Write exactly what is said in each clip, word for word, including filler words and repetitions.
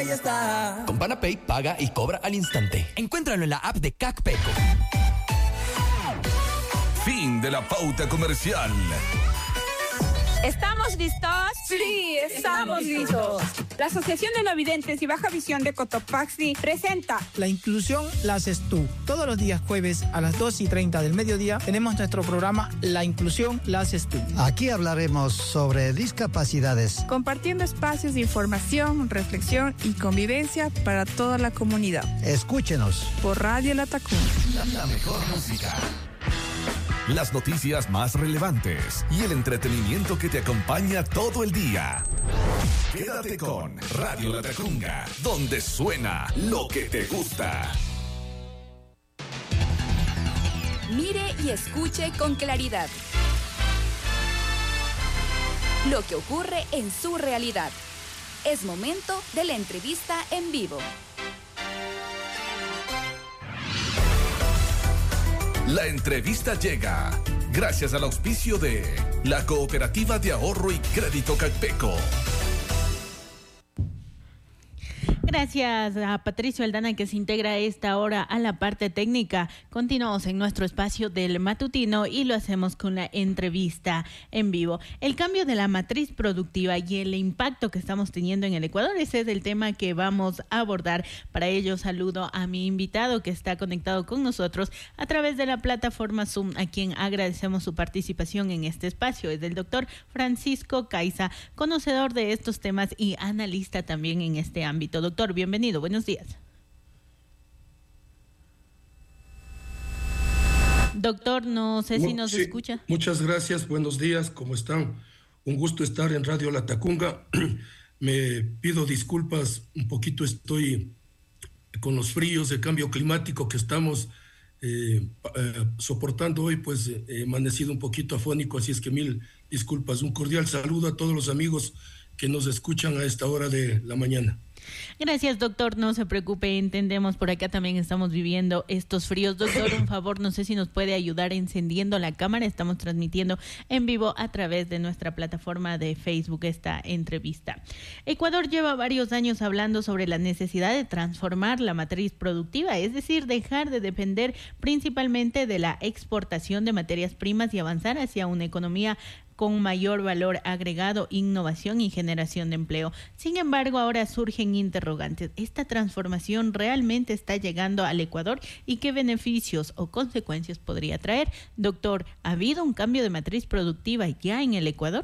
Ya está. Con Panapay paga y cobra al instante. Encuéntralo en la app de CacPeco. Fin de la pauta comercial. ¿Estamos listos? Sí, estamos listos. La Asociación de No Videntes y Baja Visión de Cotopaxi presenta La inclusión la haces tú. Todos los días jueves a las dos y treinta del mediodía tenemos nuestro programa La inclusión la haces tú. Aquí hablaremos sobre discapacidades, compartiendo espacios de información, reflexión y convivencia para toda la comunidad. Escúchenos por Radio La Tacunga. La, la mejor música, las noticias más relevantes y el entretenimiento que te acompaña todo el día. Quédate con Radio La Tacunga, donde suena lo que te gusta. Mire y escuche con claridad lo que ocurre en su realidad. Es momento de la entrevista en vivo. La entrevista llega gracias al auspicio de la Cooperativa de Ahorro y Crédito CacPeco. Gracias a Patricio Aldana, que se integra a esta hora a la parte técnica. Continuamos en nuestro espacio del matutino y lo hacemos con la entrevista en vivo. El cambio de la matriz productiva y el impacto que estamos teniendo en el Ecuador, ese es el tema que vamos a abordar. Para ello saludo a mi invitado que está conectado con nosotros a través de la plataforma Zoom, a quien agradecemos su participación en este espacio. Es el doctor Francisco Caiza, conocedor de estos temas y analista también en este ámbito. Doctor, bienvenido, buenos días. Doctor, no sé si nos sí, escucha. Muchas gracias, buenos días, ¿cómo están? Un gusto estar en Radio La Tacunga. Me pido disculpas, un poquito estoy con los fríos de cambio climático que estamos eh, eh, soportando hoy, pues eh, he amanecido un poquito afónico, así es que mil disculpas. Un cordial saludo a todos los amigos que nos escuchan a esta hora de la mañana. Gracias, doctor, no se preocupe, entendemos, por acá también estamos viviendo estos fríos. Doctor, un favor, no sé si nos puede ayudar encendiendo la cámara. Estamos transmitiendo en vivo a través de nuestra plataforma de Facebook esta entrevista. Ecuador lleva varios años hablando sobre la necesidad de transformar la matriz productiva, es decir, dejar de depender principalmente de la exportación de materias primas y avanzar hacia una economía con mayor valor agregado, innovación y generación de empleo. Sin embargo, ahora surgen interrogantes. ¿Esta transformación realmente está llegando al Ecuador y qué beneficios o consecuencias podría traer? Doctor, ¿ha habido un cambio de matriz productiva ya en el Ecuador?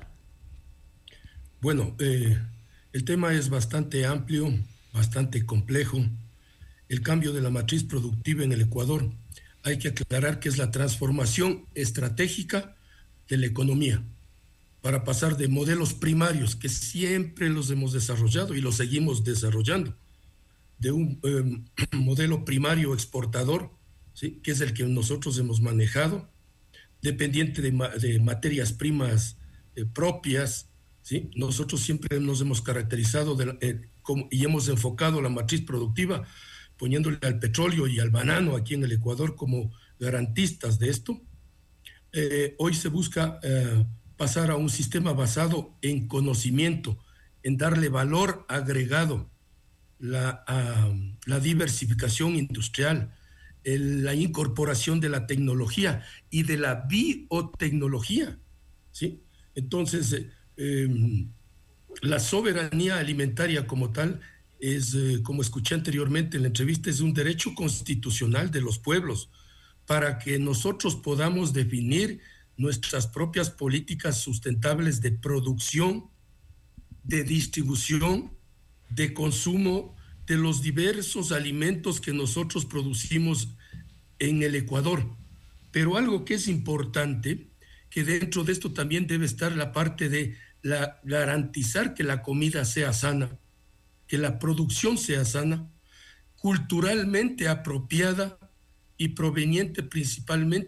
Bueno, eh, el tema es bastante amplio, bastante complejo. El cambio de la matriz productiva en el Ecuador, hay que aclarar que es la transformación estratégica de la economía, para pasar de modelos primarios, que siempre los hemos desarrollado y los seguimos desarrollando, de un eh, modelo primario exportador, ¿sí?, que es el que nosotros hemos manejado, dependiente de, ma- de materias primas eh, propias, ¿sí? Nosotros siempre nos hemos caracterizado de, eh, como, y hemos enfocado la matriz productiva poniéndole al petróleo y al banano aquí en el Ecuador como garantistas de esto. Eh, hoy se busca eh, pasar a un sistema basado en conocimiento, en darle valor agregado, la, uh, la diversificación industrial, el, la incorporación de la tecnología y de la biotecnología, ¿sí? Entonces, eh, eh, la soberanía alimentaria como tal es, eh, como escuché anteriormente en la entrevista, es un derecho constitucional de los pueblos para que nosotros podamos definir nuestras propias políticas sustentables de producción, de distribución, de consumo de los diversos alimentos que nosotros producimos en el Ecuador. Pero algo que es importante, que dentro de esto también debe estar la parte de la, garantizar que la comida sea sana, que la producción sea sana, culturalmente apropiada y proveniente principalmente